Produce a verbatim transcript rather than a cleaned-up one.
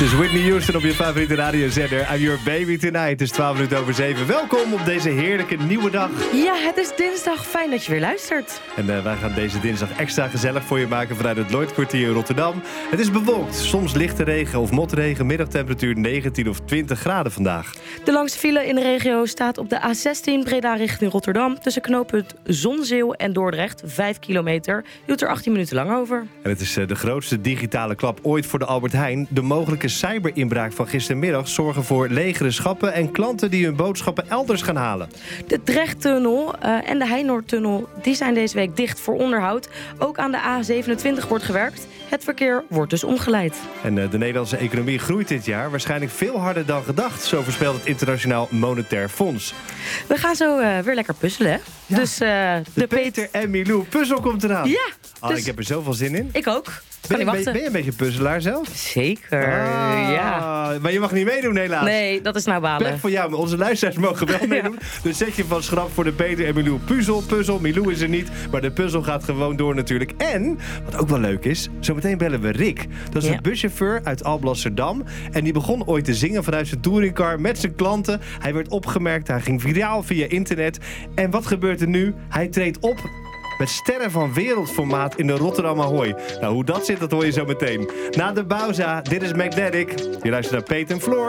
Het is Whitney Houston op je favoriete radiozender. I'm your baby tonight. Het is twaalf minuten over zeven. Welkom op deze heerlijke nieuwe dag. Ja, het is dinsdag. Fijn dat je weer luistert. En uh, wij gaan deze dinsdag extra gezellig voor je maken vanuit het Lloydkwartier in Rotterdam. Het is bewolkt. Soms lichte regen of motregen. Middagtemperatuur negentien of twintig graden vandaag. De langste file in de regio staat op de A zestien Breda richting Rotterdam. Tussen knooppunt Zonzeel en Dordrecht. Vijf kilometer. Duurt er achttien minuten lang over. En het is uh, de grootste digitale klap ooit voor de Albert Heijn. De mogelijke cyberinbraak van gistermiddag zorgen voor legere schappen en klanten die hun boodschappen elders gaan halen. De Drechttunnel uh, en de Heinoordtunnel die zijn deze week dicht voor onderhoud. Ook aan de A zevenentwintig wordt gewerkt. Het verkeer wordt dus omgeleid. En uh, de Nederlandse economie groeit dit jaar waarschijnlijk veel harder dan gedacht. Zo voorspelt het Internationaal Monetair Fonds. We gaan zo uh, weer lekker puzzelen, hè? Ja. Dus uh, de, de Peter en Milou puzzel komt eraan. Ja. Oh, dus... Ik heb er zoveel zin in. Ik ook. Ben je, Kan niet ben, ben je een beetje puzzelaar zelf? Zeker, ah, ja. Maar je mag niet meedoen helaas. Nee, dat is nou balen. Pech voor jou, maar onze luisteraars mogen wel meedoen. Ja. Dus zet je van schrap voor de Peter en Milou puzzel. Puzzel, Milou is er niet, maar de puzzel gaat gewoon door natuurlijk. En, wat ook wel leuk is, zometeen bellen we Rick. Dat is ja. een buschauffeur uit Alblasserdam. En die begon ooit te zingen vanuit zijn touringcar met zijn klanten. Hij werd opgemerkt, hij ging viraal via internet. En wat gebeurt er nu? Hij treedt op met sterren van wereldformaat in de Rotterdam Ahoy. Nou, hoe dat zit, dat hoor je zo meteen. Na de pauza, dit is Magnetic. Je luistert naar Peter en Floor.